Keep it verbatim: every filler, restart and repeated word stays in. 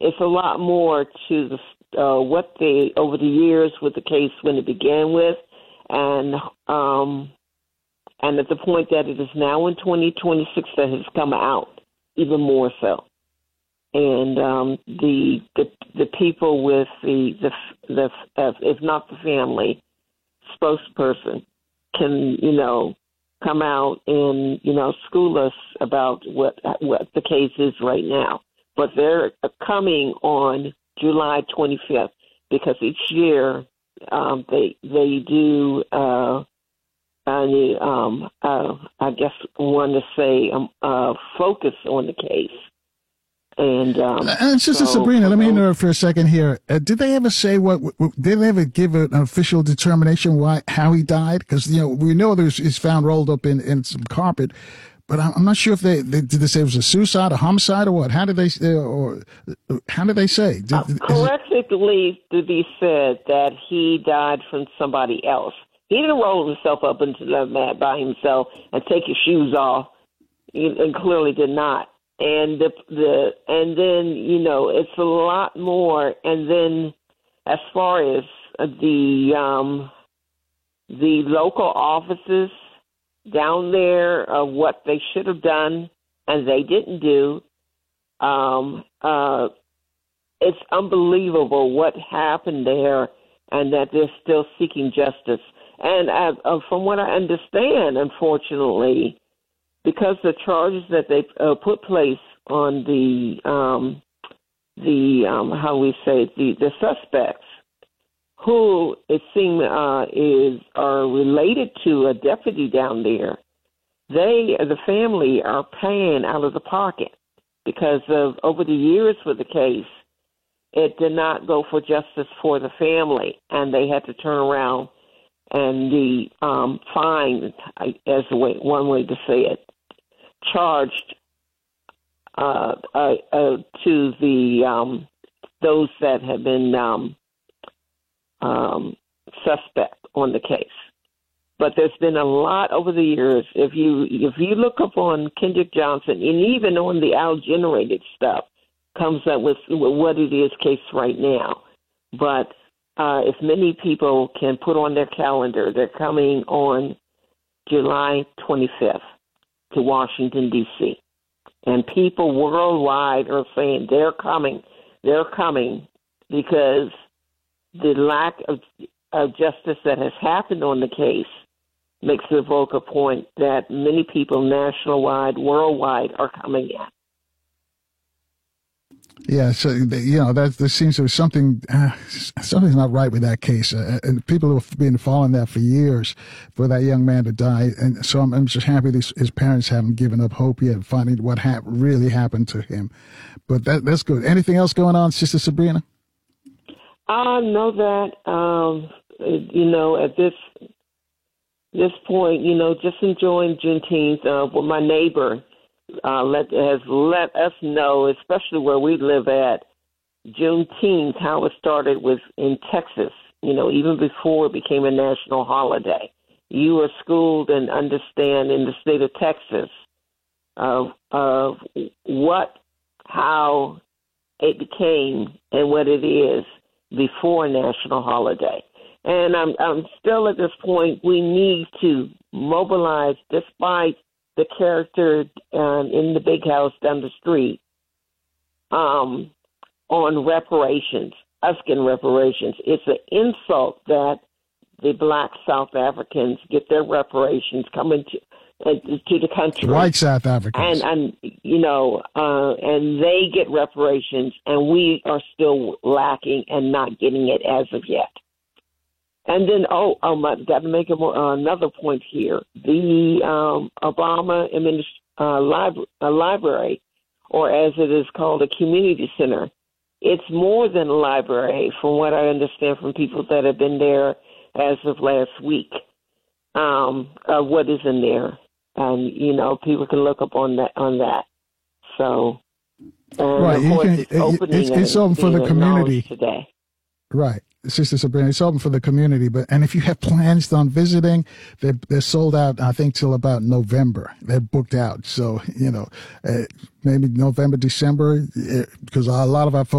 it's a lot more to the uh, what they over the years with the case when it began with, and um, and at the point that it is now in twenty twenty-six that has come out even more so. And um, the, the the people with the the the uh, if not the family spokesperson can you know come out and you know school us about what what the case is right now. But they're coming on July twenty-fifth because each year um, they they do uh, uh, um, uh, I guess want to say um, uh, focus on the case. And, um, and Sister so, Sabrina, let me um, interrupt for a second here. Uh, did they ever say what, what? Did they ever give an official determination why how he died? Because you know we know there's he's found rolled up in, in some carpet, but I'm, I'm not sure if they, they did they say it was a suicide, a homicide, or what? How did they uh, or how did they say? Did, uh, correctly to be said that he died from somebody else. He didn't roll himself up into the mat by himself and take his shoes off, and clearly did not. And the the and then you know it's a lot more. And then as far as the um, the local offices down there of what they should have done and they didn't do, um, uh, it's unbelievable what happened there, and that they're still seeking justice. And uh, uh, from what I understand, unfortunately, because the charges that they uh, put place on the um, the um, how we say it, the the suspects, who it seems uh, is are related to a deputy down there, they the family are paying out of the pocket because of over the years with the case, it did not go for justice for the family, and they had to turn around and the um, fine, as a way, one way to say it, charged uh, uh, uh, to the um, those that have been um, um, suspect on the case. But there's been a lot over the years. If you if you look up on Kendrick Johnson, and even on the Al generated stuff, comes up with, with what it is case right now. But uh, if many people can put on their calendar, they're coming on July twenty-fifth. To Washington, D C And people worldwide are saying they're coming. They're coming because the lack of, of justice that has happened on the case makes it evoke a point that many people national-wide, worldwide are coming at. Yeah, so you know that there seems to be something, uh, something's not right with that case, uh, and people who have been following that for years for that young man to die, and so I'm, I'm just happy these, his parents haven't given up hope yet, finding what hap- really happened to him. But that that's good. Anything else going on, Sister Sabrina? I know that um, you know at this this point, you know, just enjoying Juneteenth uh, with my neighbor. Uh, let, has let us know, especially where we live at, Juneteenth, how it started was in Texas, you know, even before it became a national holiday. You were schooled and understand in the state of Texas of, of what, how it became and what it is before a national holiday. And I'm, I'm still at this point, we need to mobilize despite the character um, in the big house down the street um, on reparations, us getting reparations. It's an insult that the black South Africans get their reparations coming to uh, to the country. White South Africans. And, and you know, uh, and they get reparations, and we are still lacking and not getting it as of yet. And then, oh, um, I've got to make a more, uh, another point here. The um, Obama uh, libra- uh, Library, or as it is called, a community center, it's more than a library, from what I understand from people that have been there as of last week, um, uh, what is in there. And, you know, people can look up on that. On that. So, and right, of you course, can, it's opening it's, it's open for the community today. Right. Sister Sabrina, it's open for the community, but and if you have plans on visiting, they're, they're sold out, I think, till about November. They're booked out. So, you know, uh, maybe November, December, because a lot of our folks